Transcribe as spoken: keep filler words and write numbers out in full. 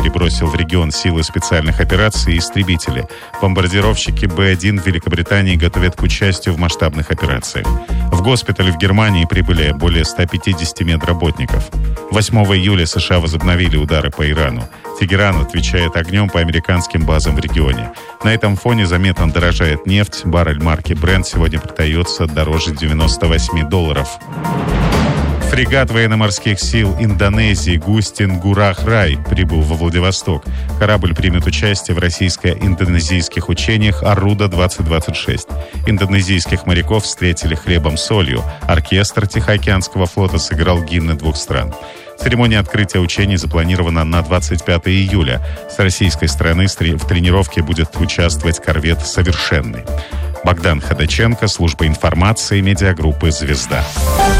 перебросил в регион силы специальных операций и истребители. Бомбардировщики Бэ один в Великобритании готовят к участию в масштабных операциях. В госпиталь в Германии прибыли более ста пятидесяти медработников. восьмого июля США возобновили удары по Ирану. Тегеран отвечает огнем по американским базам в регионе. На этом фоне заметно дорожает нефть. Баррель марки Brent сегодня продается дороже девяноста восьми долларов. Фрегат военно-морских сил Индонезии «Густин Ngurah Rai» прибыл во Владивосток. Корабль примет участие в российско-индонезийских учениях «Оруда двадцать двадцать шесть». Индонезийских моряков встретили хлебом-солью. Оркестр Тихоокеанского флота сыграл гимны двух стран. Церемония открытия учений запланирована на двадцать пятого июля. С российской стороны в тренировке будет участвовать корвет «Совершенный». Богдан Ходаченко, служба информации, медиагруппы «Звезда».